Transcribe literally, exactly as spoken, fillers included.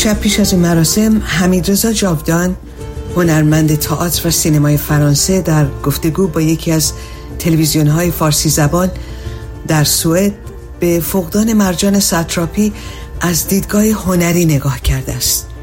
شب پیش از این مراسم حمیدرضا جاودان، هنرمند تئاتر و سینمای فرانسه، در گفتگو با یکی از تلویزیون‌های فارسی زبان در سوئد به فقدان مرجان ساتراپی از دیدگاه هنری نگاه کرده است.